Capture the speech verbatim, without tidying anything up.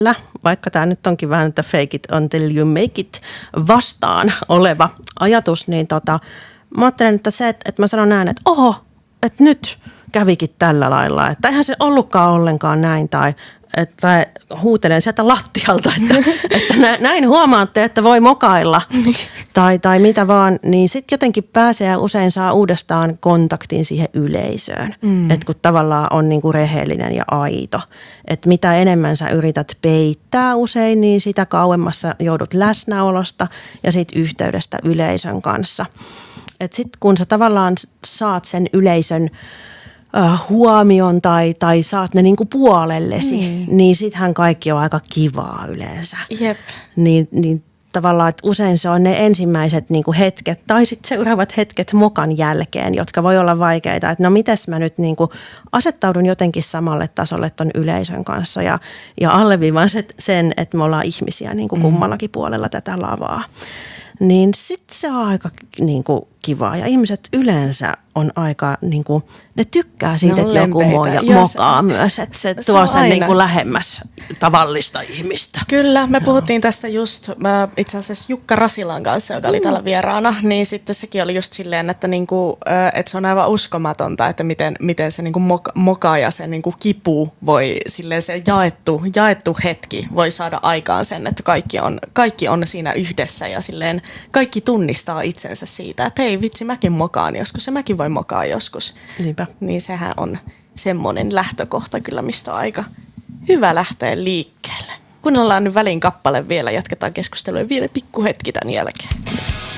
vaikka tämä nyt onkin vähän, että fake it until you make it vastaan oleva ajatus, niin tota, mä ajattelen, että se, että, että mä sanon näin, että oho, että nyt kävikin tällä lailla, että eihän se ollutkaan ollenkaan näin tai että huutelen sieltä lattialta, että, että näin huomaatte, että voi mokailla tai, tai mitä vaan, niin sitten jotenkin pääsee ja usein saa uudestaan kontaktin siihen yleisöön, mm. että kun tavallaan on niinku rehellinen ja aito, että mitä enemmän sä yrität peittää usein, niin sitä kauemmassa joudut läsnäolosta ja siitä yhteydestä yleisön kanssa. Että sitten kun sä tavallaan saat sen yleisön huomion tai, tai saat ne niinku puolellesi, mm. niin sittenhän kaikki on aika kivaa yleensä. Jep. Niin, niin tavallaan, että usein se on ne ensimmäiset niinku hetket tai sitten seuraavat hetket mokan jälkeen, jotka voi olla vaikeita. Että no mites mä nyt niinku asettaudun jotenkin samalle tasolle ton yleisön kanssa ja, ja alleviivaan sen, että me ollaan ihmisiä niinku mm. kummallakin puolella tätä lavaa. Niin sitten se on aika niinku kivaa ja ihmiset yleensä on aika, niinku, ne tykkää siitä, no, että joku moja, mokaa myös, että se, se tuo sen niinku lähemmäs tavallista ihmistä. Kyllä, me puhuttiin tästä just mä, itse asiassa Jukka Rasilan kanssa, joka oli mm. täällä vieraana, niin sitten sekin oli just silleen, että, niinku, että se on aivan uskomatonta, että miten, miten se niinku moka, moka ja se niinku kipu voi, silleen se jaettu, jaettu hetki voi saada aikaan sen, että kaikki on, kaikki on siinä yhdessä ja silleen kaikki tunnistaa itsensä siitä, että hei vitsi, mäkin mokaan joskus ja mäkin voi mokaa joskus. Niinpä. Niin sehän on semmoinen lähtökohta kyllä, mistä on aika hyvä lähteä liikkeelle. Kuunnellaan nyt välin kappale vielä, jatketaan keskustelua vielä pikkuhetki tämän jälkeen. Yes.